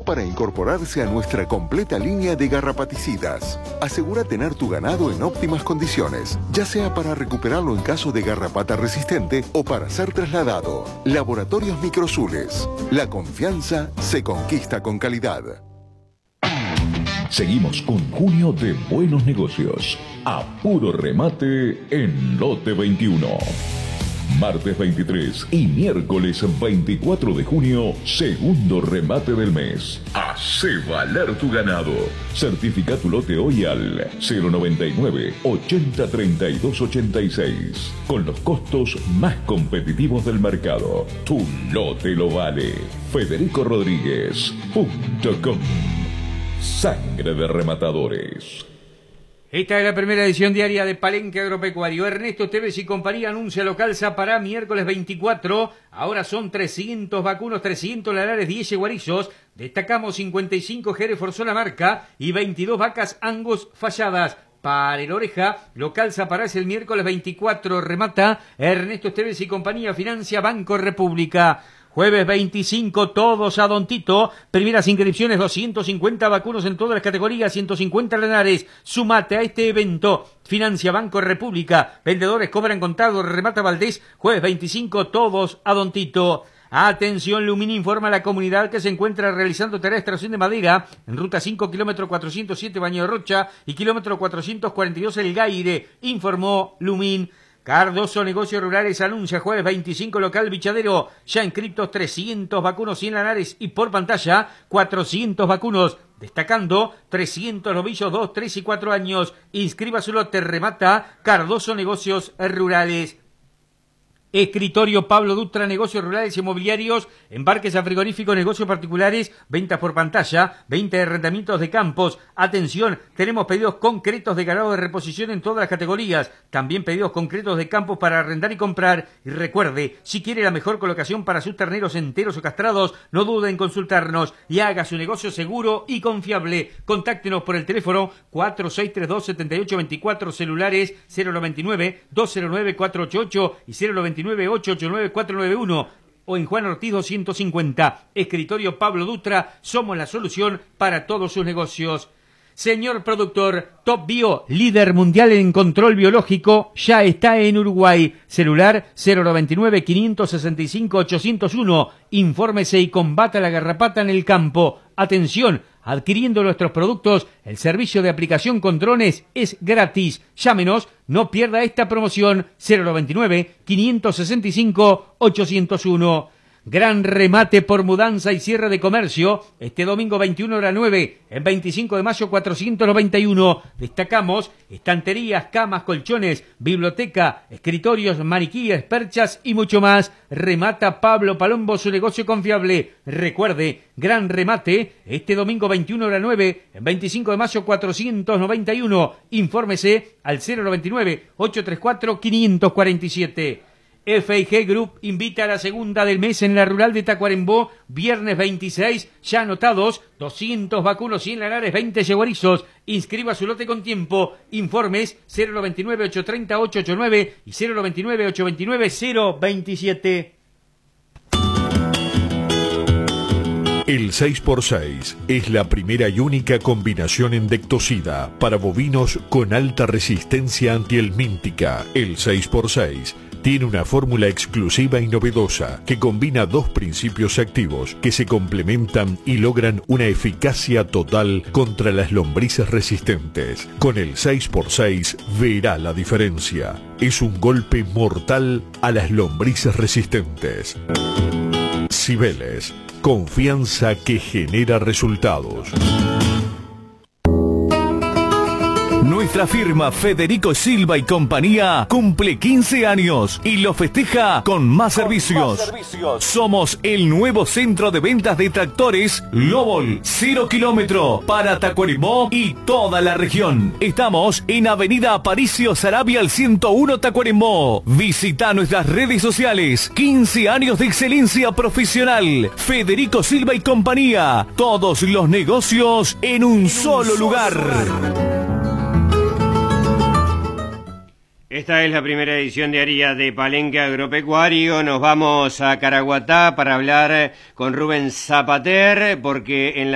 para incorporarse a nuestra completa línea de garrapaticidas. Asegura tener tu ganado en óptimas condiciones, ya sea para recuperarlo en caso de garrapata resistente o para ser trasladado. Laboratorios Microsules. La confianza se conquista con calidad. Seguimos con junio de buenos negocios. A puro remate en Lote 21. Martes 23 y miércoles 24 de junio, segundo remate del mes. Hacé valer tu ganado. Certifica tu lote hoy al 099 80 32 86. Con los costos más competitivos del mercado. Tu lote lo vale. FedericoRodríguez.com. Sangre de rematadores. Esta es la primera edición diaria de Palenque Agropecuario. Ernesto Tevez y compañía anuncia local para miércoles 24. Ahora son 300 vacunos, 300 lanares, 10 yeguarizos. Destacamos 55 Hereford Sola marca y 22 vacas Angus falladas. Para el oreja, local Zaparás el miércoles 24. Remata Ernesto Tevez y compañía, financia Banco República. Jueves 25, todos a Don Tito. Primeras inscripciones, 250 vacunos en todas las categorías, 150 lanares. Sumate a este evento. Financia Banco República. Vendedores cobran contado. Remata Valdés. Jueves 25, todos a Don Tito. Atención, Lumini informa a la comunidad que se encuentra realizando tarea de extracción de madera en ruta 5, kilómetro 407, Baño de Rocha, y kilómetro 442, El Gaire. Informó Lumin. Cardoso Negocios Rurales anuncia jueves 25 local Bichadero, ya inscritos 300 vacunos 100 lanares y por pantalla 400 vacunos, destacando 300 novillos 2, 3 y 4 años. Inscriba su lote, remata Cardoso Negocios Rurales. Escritorio Pablo Dutra, negocios rurales y inmobiliarios, embarques a frigoríficos, negocios particulares, ventas por pantalla, venta de arrendamientos de campos. Atención, tenemos pedidos concretos de ganado de reposición en todas las categorías, también pedidos concretos de campos para arrendar y comprar. Y recuerde, si quiere la mejor colocación para sus terneros enteros o castrados, no dude en consultarnos y haga su negocio seguro y confiable. Contáctenos por el teléfono 4632-7824, celulares 099-209-488 y 099-889-491 o en Juan Ortiz 250. Escritorio Pablo Dutra, somos la solución para todos sus negocios. Señor productor, Top Bio, líder mundial en control biológico, ya está en Uruguay. Celular 099-565-801. Infórmese y combata la garrapata en el campo. Atención, adquiriendo nuestros productos, el servicio de aplicación con drones es gratis. Llámenos, no pierda esta promoción. 099-565-801. Gran remate por mudanza y cierre de comercio. Este domingo 21 hora 9, en 25 de mayo 491. Destacamos estanterías, camas, colchones, biblioteca, escritorios, maniquíes, perchas y mucho más. Remata Pablo Palombo, su negocio confiable. Recuerde, gran remate este domingo 21 hora 9, en 25 de mayo 491. Infórmese al 099-834-547. F&G Group invita a la segunda del mes en la rural de Tacuarembó, viernes 26, ya anotados, 200 vacunos, 100 lanares, 20 yeguarizos. Inscriba su lote con tiempo. Informes 099-830-889 y 099-829-027. El 6x6 es la primera y única combinación endectocida para bovinos con alta resistencia antihelmíntica. El 6x6 tiene una fórmula exclusiva y novedosa que combina dos principios activos que se complementan y logran una eficacia total contra las lombrices resistentes. Con el 6x6 verá la diferencia. Es un golpe mortal a las lombrices resistentes. Cibeles, confianza que genera resultados. Nuestra firma Federico Silva y compañía cumple 15 años y lo festeja con más servicios. Somos el nuevo centro de ventas de tractores Lobol 0 kilómetro para Tacuarembó y toda la región. Estamos en Avenida Aparicio Sarabia al 101 Tacuarembó. Visita nuestras redes sociales. 15 años de excelencia profesional. Federico Silva y compañía. Todos los negocios en un solo lugar. Esta es la primera edición diaria de Palenque Agropecuario. Nos vamos a Caraguatá para hablar con Rubén Zapater, porque en la